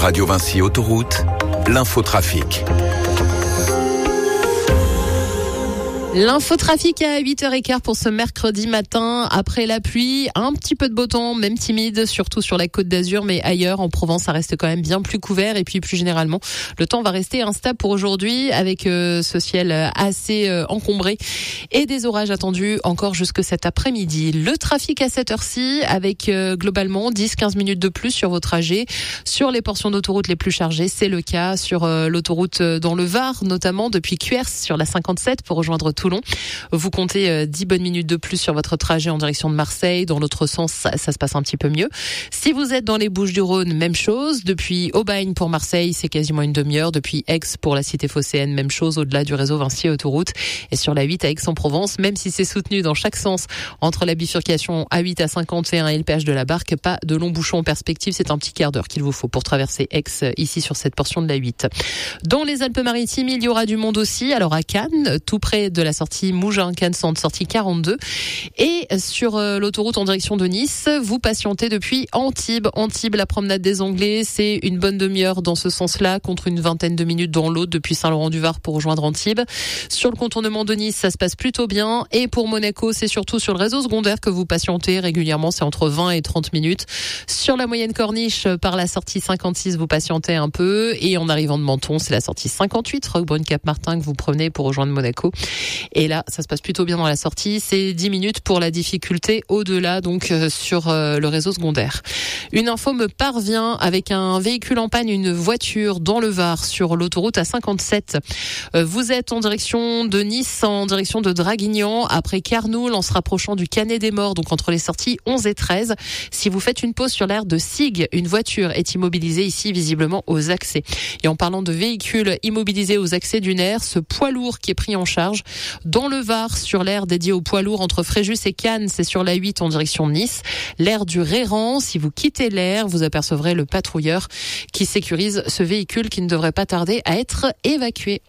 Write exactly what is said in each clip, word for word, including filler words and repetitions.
Radio Vinci Autoroute, l'infotrafic. L'infotrafic à huit heures quinze pour ce mercredi matin. Après la pluie, un petit peu de beau temps, même timide, surtout sur la Côte d'Azur, mais ailleurs en Provence, ça reste quand même bien plus couvert. Et puis plus généralement, le temps va rester instable pour aujourd'hui avec euh, ce ciel assez euh, encombré et des orages attendus encore jusque cet après-midi. Le trafic à cette heure-ci avec euh, globalement dix à quinze minutes de plus sur vos trajets. Sur les portions d'autoroute les plus chargées, c'est le cas sur euh, l'autoroute dans le Var, notamment depuis Cuers sur la cinquante-sept pour rejoindre Toulon. Vous comptez dix bonnes minutes de plus sur votre trajet en direction de Marseille. Dans l'autre sens, ça, ça se passe un petit peu mieux. Si vous êtes dans les Bouches-du-Rhône, même chose. Depuis Aubagne pour Marseille, c'est quasiment une demi-heure. Depuis Aix pour la cité phocéenne, même chose au-delà du réseau Vinci Autoroute. Et sur la huit à Aix-en-Provence, même si c'est soutenu dans chaque sens entre la bifurcation A huit à cinquante et un et le péage de la Barque, pas de long bouchon en perspective. C'est un petit quart d'heure qu'il vous faut pour traverser Aix ici sur cette portion de la huit. Dans les Alpes-Maritimes, il y aura du monde aussi. Alors à Cannes, tout près de la sortie Mougins, Cannes Centre, sortie quarante-deux. Et sur euh, l'autoroute en direction de Nice, vous patientez depuis Antibes. Antibes, la promenade des Anglais, c'est une bonne demi-heure dans ce sens-là, contre une vingtaine de minutes dans l'autre depuis Saint-Laurent-du-Var pour rejoindre Antibes. Sur le contournement de Nice, ça se passe plutôt bien. Et pour Monaco, c'est surtout sur le réseau secondaire que vous patientez régulièrement, c'est entre vingt et trente minutes. Sur la moyenne corniche, par la sortie cinquante-six, vous patientez un peu. Et en arrivant de Menton, c'est la sortie cinquante-huit, Roquebrune-Cap-Martin, que vous prenez pour rejoindre Monaco. Et là, ça se passe plutôt bien dans la sortie. C'est dix minutes pour la difficulté au-delà, donc euh, sur euh, le réseau secondaire. Une info me parvient avec un véhicule en panne, une voiture dans le Var sur l'autoroute A cinquante-sept. Euh, vous êtes en direction de Nice, en direction de Draguignan, après Carnoul, en se rapprochant du Canet des Morts, donc entre les sorties onze et treize. Si vous faites une pause sur l'aire de Sig, une voiture est immobilisée ici visiblement aux accès. Et en parlant de véhicules immobilisés aux accès d'une aire, ce poids lourd qui est pris en charge dans le Var, sur l'aire dédiée aux poids lourds entre Fréjus et Cannes, c'est sur la huit en direction de Nice. L'aire du Réran, si vous quittez l'aire, vous apercevrez le patrouilleur qui sécurise ce véhicule qui ne devrait pas tarder à être évacué.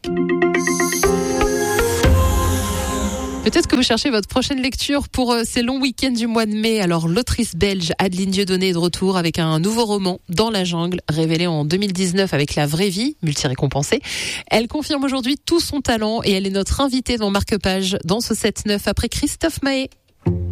Peut-être que vous cherchez votre prochaine lecture pour ces longs week-ends du mois de mai. Alors, l'autrice belge Adeline Dieudonné est de retour avec un nouveau roman, Dans la jungle, révélé en deux mille dix-neuf avec La vraie vie, multi-récompensée. Elle confirme aujourd'hui tout son talent et elle est notre invitée dans Marque-Page dans ce sept neuf après Christophe Mahé.